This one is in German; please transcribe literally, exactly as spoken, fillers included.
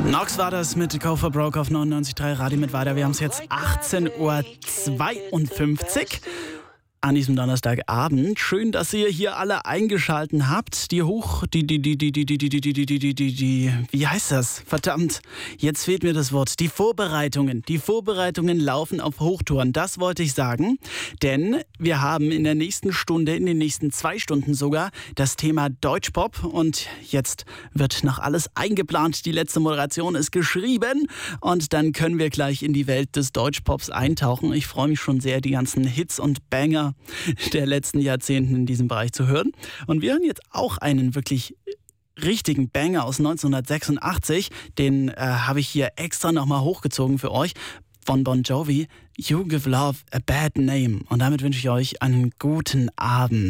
Nox war das mit Go for Broke auf neunundneunzig Komma drei Radio mit weiter. Wir haben es jetzt achtzehn Uhr zweiundfünfzig an diesem Donnerstagabend. Schön, dass ihr hier alle eingeschalten habt. Die hoch, die, die, die, die, die, die, die, die, die, die, die, die, die, wie heißt das? Verdammt, jetzt fehlt mir das Wort. Die Vorbereitungen. Die Vorbereitungen laufen auf Hochtouren. Das wollte ich sagen. Denn wir haben in der nächsten Stunde, in den nächsten zwei Stunden sogar, das Thema Deutschpop. Und jetzt wird noch alles eingeplant. Die letzte Moderation ist geschrieben. Und dann können wir gleich in die Welt des Deutschpops eintauchen. Ich freue mich schon sehr, die ganzen Hits und Banger der letzten Jahrzehnten in diesem Bereich zu hören. Und wir hören jetzt auch einen wirklich richtigen Banger aus neunzehnhundertsechsundachtzig. Den äh, habe ich hier extra nochmal hochgezogen für euch. Von Bon Jovi, You Give Love a Bad Name. Und damit wünsche ich euch einen guten Abend.